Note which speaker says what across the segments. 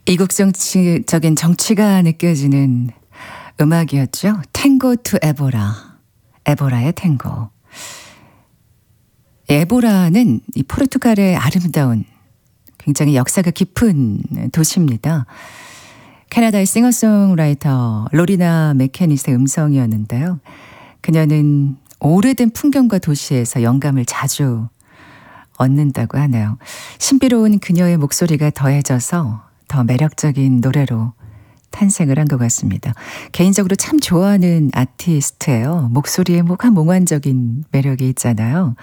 Speaker 1: 이국적인 정치가 느껴지는 음악이었죠. 탱고 투 에보라. 에보라의 탱고. 에보라는 이 포르투갈의 아름다운 굉장히 역사가 깊은 도시입니다. 캐나다의 싱어송라이터 로리나 맥케닛의 음성이었는데요. 그녀는 오래된 풍경과 도시에서 영감을 자주 얻는다고 하네요. 신비로운 그녀의 목소리가 더해져서 더 매력적인 노래로 탄생을 한 것 같습니다. 개인적으로 참 좋아하는 아티스트예요. 목소리에 뭔가 몽환적인 매력이 있잖아요.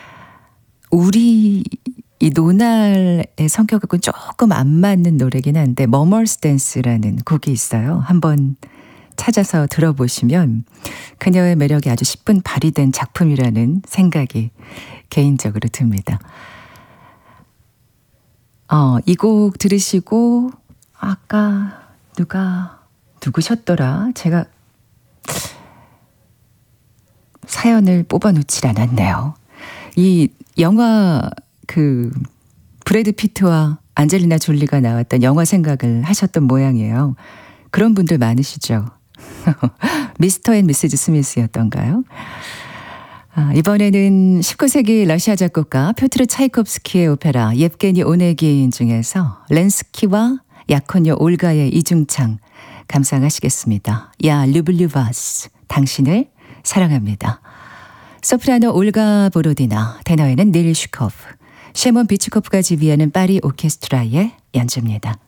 Speaker 1: 우리 이 노날의 성격하고는 조금 안 맞는 노래긴 한데 머멀스 댄스라는 곡이 있어요. 한번 찾아서 들어보시면 그녀의 매력이 아주 10분 발휘된 작품이라는 생각이 개인적으로 듭니다. 이 곡 들으시고 아까 누구셨더라? 제가 사연을 뽑아놓질 않았네요. 이 영화 브래드 피트와 안젤리나 졸리가 나왔던 영화 생각을 하셨던 모양이에요. 그런 분들 많으시죠? 미스터 앤 미시즈 스미스였던가요? 이번에는 19세기 러시아 작곡가 표트르 차이콥스키의 오페라 예브게니 오네긴 중에서 렌스키와 야코뇨 올가의 이중창 감상하시겠습니다. 야 류블류 바스 당신을 사랑합니다. 소프라노 올가 보로디나, 테너에는 닐 슈코프, 셰몬 비츠코프가 지휘하는 파리 오케스트라의 연주입니다.